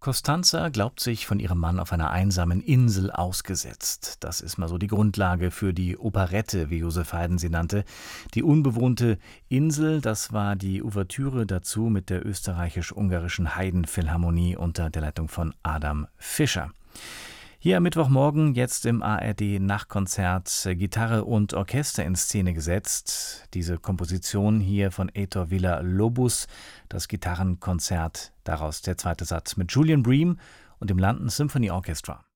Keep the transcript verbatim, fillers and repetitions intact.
Costanza glaubt sich von ihrem Mann auf einer einsamen Insel ausgesetzt. Das ist mal so die Grundlage für die Operette, wie Joseph Haydn sie nannte. Die unbewohnte Insel, das war die Ouvertüre dazu mit der österreichisch-ungarischen Haydn-Philharmonie unter der Leitung von Adam Fischer. Hier am Mittwochmorgen jetzt im A R D-Nachtkonzert Gitarre und Orchester in Szene gesetzt. Diese Komposition hier von Heitor Villa-Lobos, das Gitarrenkonzert, daraus der zweite Satz mit Julian Bream und dem London Symphony Orchestra.